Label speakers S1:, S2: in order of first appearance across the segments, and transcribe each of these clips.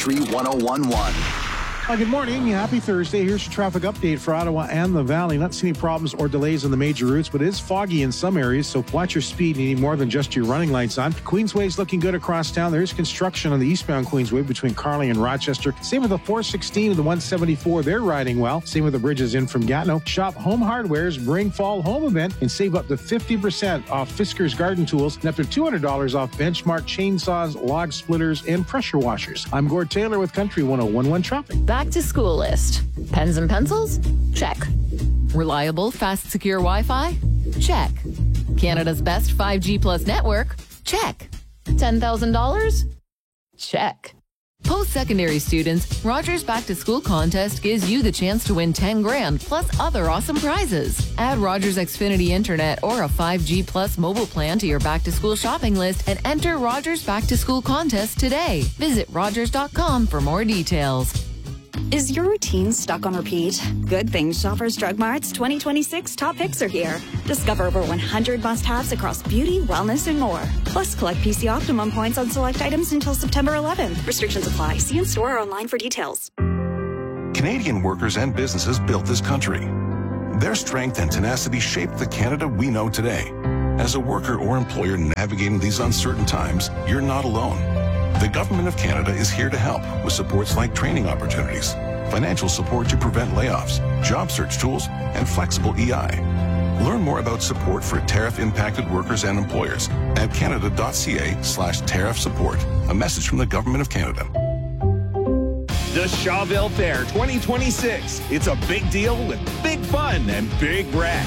S1: Country 101.1.
S2: Good morning. Happy Thursday. Here's your traffic update for Ottawa and the Valley. Not seeing any problems or delays on the major routes, but it is foggy in some areas, so watch your speed. You need more than just your running lights on. Queensway is looking good across town. There is construction on the eastbound Queensway between Carly and Rochester. Same with the 416 and the 174. They're riding well. Same with the bridges in from Gatineau. Shop Home Hardware's Bring Fall Home event and save up to 50% off Fisker's garden tools and up to $200 off Benchmark chainsaws, log splitters, and pressure washers. I'm Gord Taylor with Country 101.1 Traffic.
S3: Back to school list. Pens and pencils? Check. Reliable, fast, secure Wi-Fi? Check. Canada's best 5G plus network? Check. $10,000? Check. Post-secondary students, Rogers Back to School contest gives you the chance to win $10,000 plus other awesome prizes. Add Rogers Xfinity Internet or a 5G plus mobile plan to your back to school shopping list and enter Rogers Back to School contest today. Visit Rogers.com for more details.
S4: Is your routine stuck on repeat? Good thing Shoppers Drug Mart's 2026 top picks are here. Discover over 100 must-haves across beauty, wellness, and more. Plus, collect PC Optimum points on select items until September 11th. Restrictions apply. See in store or online for details.
S5: Canadian workers and businesses built this country. Their strength and tenacity shaped the Canada we know today. As a worker or employer navigating these uncertain times, you're not alone. The Government of Canada is here to help with supports like training opportunities, financial support to prevent layoffs, job search tools, and flexible EI. Learn more about support for tariff-impacted workers and employers at canada.ca/tariff support. A message from the Government of Canada.
S6: The Shawville Fair 2026. It's a big deal with big fun and big wreck.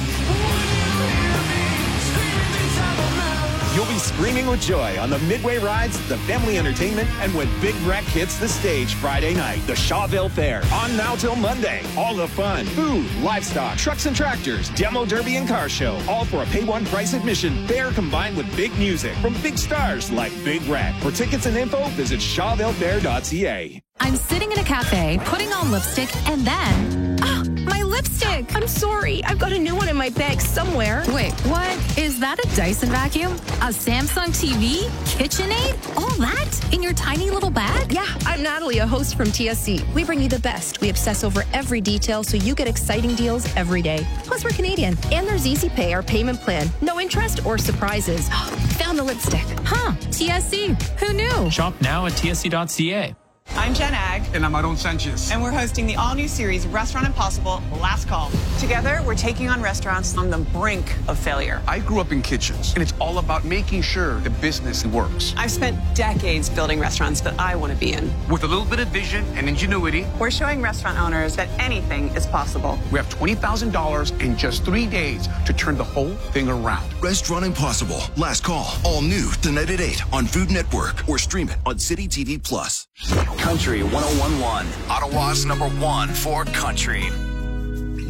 S6: You'll be screaming with joy on the Midway rides, the family entertainment, and when Big Wreck hits the stage Friday night. The Shawville Fair, on now till Monday. All the fun, food, livestock, trucks and tractors, demo derby and car show, all for a pay-one price admission. Fair combined with big music from big stars like Big Wreck. For tickets and info, visit shawvillefair.ca.
S7: I'm sitting in a cafe, putting on lipstick, and then... my lipstick!
S8: I'm sorry. I've got a new one in my bag somewhere.
S7: Wait, what? Is that a Dyson vacuum? A Samsung TV? KitchenAid? All that? In your tiny little bag?
S8: Yeah, I'm Natalie, a host from TSC. We bring you the best. We obsess over every detail so you get exciting deals every day. Plus, we're Canadian. And there's Easy Pay, our payment plan. No interest or surprises. Found the lipstick.
S7: Huh, TSC. Who knew?
S9: Shop now at tsc.ca.
S10: I'm Jen Ag.
S11: And I'm Aaron Sanchez.
S10: And we're hosting the all-new series, Restaurant Impossible, Last Call. Together, we're taking on restaurants on the brink of failure.
S11: I grew up in kitchens, and it's all about making sure the business works.
S10: I've spent decades building restaurants that I want to be in.
S11: With a little bit of vision and ingenuity,
S10: we're showing restaurant owners that anything is possible.
S11: We have $20,000 in just 3 days to turn the whole thing around.
S12: Restaurant Impossible, Last Call, all new tonight at 8 on Food Network or stream it on City TV Plus.
S1: Country 101.1, Ottawa's #1 for country.